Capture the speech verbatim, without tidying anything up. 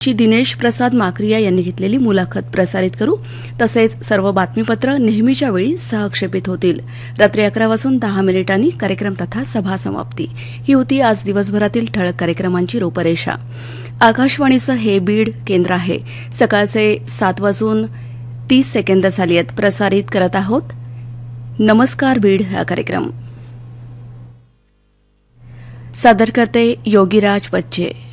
ची दिनेश प्रसाद माकरिया यांनी घेतलेली मुलाखत प्रसारित करू. तसेच सर्व बातमीपत्र नेहमीच्या वेळी सहक्षेपित होतील. रात्री अकरा वाजून दहा मिनिटांनी कार्यक्रम तथा सभा समाप्ती. ही होती आज दिवसभरातील ठळक कार्यक्रमांची रूपरेषा. आकाशवाणीचं हे बीड केंद्र आहे. सकाळचे सात वाजून तीस सेकंद झाली आहेत. प्रसारित करत आहोत नमस्कार बीड हा कार्यक्रम. सादर करते योगीराज बच्चे.